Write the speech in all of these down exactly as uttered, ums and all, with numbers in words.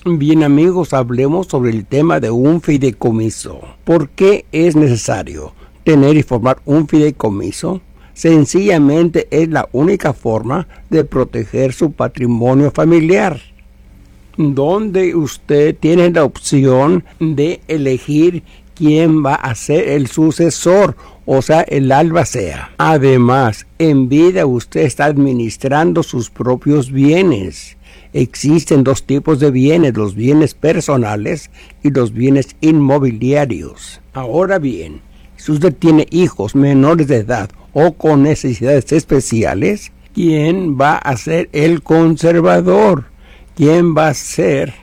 Bien amigos, hablemos sobre el tema de un fideicomiso. ¿Por qué es necesario tener y formar un fideicomiso? Sencillamente es la única forma de proteger su patrimonio familiar, donde usted tiene la opción de elegir quién va a ser el sucesor, o sea, el albacea. Además, en vida usted está administrando sus propios bienes. Existen dos tipos de bienes, los bienes personales y los bienes inmobiliarios. Ahora bien, si usted tiene hijos menores de edad o con necesidades especiales, ¿quién va a ser el conservador? ¿Quién va a ser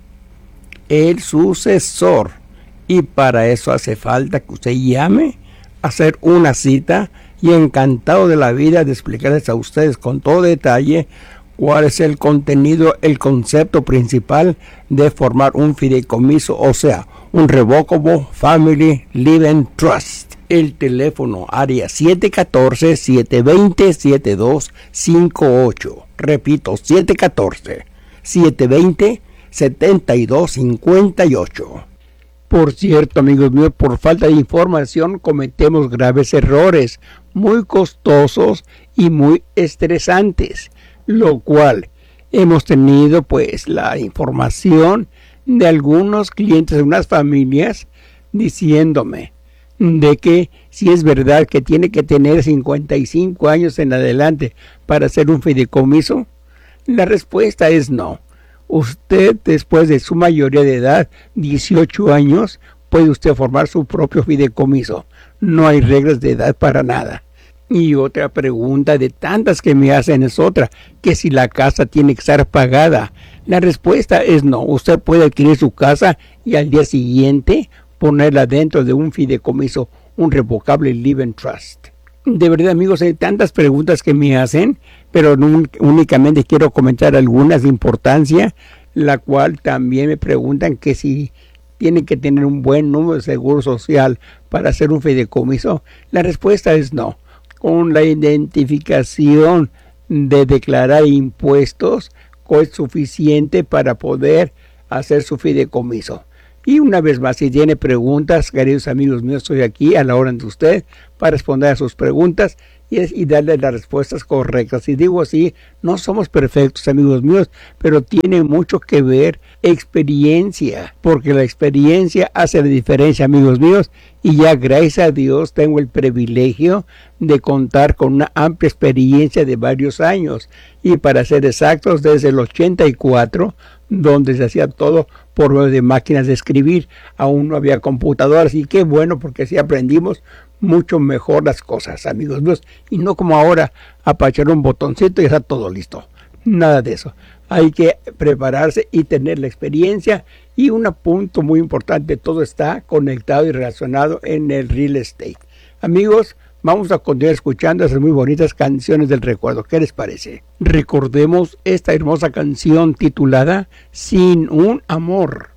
el sucesor? Y para eso hace falta que usted llame, hacer una cita, y encantado de la vida de explicarles a ustedes con todo detalle cuál es el contenido, el concepto principal de formar un fideicomiso, o sea, un Revocable Family Living Trust. El teléfono área siete uno cuatro, siete dos cero, siete dos cinco ocho. Repito, siete uno cuatro, siete dos cero, siete dos cinco ocho. Por cierto, amigos míos, por falta de información cometemos graves errores, muy costosos y muy estresantes, lo cual hemos tenido pues la información de algunos clientes de unas familias diciéndome de que si es verdad que tiene que tener cincuenta y cinco años en adelante para hacer un fideicomiso. La respuesta es no. Usted, después de su mayoría de edad, dieciocho años, puede usted formar su propio fideicomiso. No hay reglas de edad para nada. Y otra pregunta de tantas que me hacen es otra, que si la casa tiene que estar pagada. La respuesta es no. Usted puede adquirir su casa y al día siguiente ponerla dentro de un fideicomiso, un Revocable Living Trust. De verdad, amigos, hay tantas preguntas que me hacen, pero no, únicamente quiero comentar algunas de importancia, la cual también me preguntan que si tienen que tener un buen número de seguro social para hacer un fideicomiso. La respuesta es no. Con la identificación de declarar impuestos es suficiente para poder hacer su fideicomiso. Y una vez más, si tiene preguntas, queridos amigos míos, estoy aquí a la orden de usted para responder a sus preguntas y, y darle las respuestas correctas. Y digo así, no somos perfectos, amigos míos, pero tiene mucho que ver experiencia, porque la experiencia hace la diferencia, amigos míos, y ya gracias a Dios tengo el privilegio de contar con una amplia experiencia de varios años, y para ser exactos, desde el ochenta y cuatro, donde se hacía todo por medio de máquinas de escribir, aún no había computadoras, y qué bueno, porque así aprendimos mucho mejor las cosas, amigos míos, y no como ahora, apachar un botoncito y está todo listo. Nada de eso. Hay que prepararse y tener la experiencia, y un punto muy importante, todo está conectado y relacionado en el real estate. Amigos, vamos a continuar escuchando esas muy bonitas canciones del recuerdo. ¿Qué les parece? Recordemos esta hermosa canción titulada Sin un amor.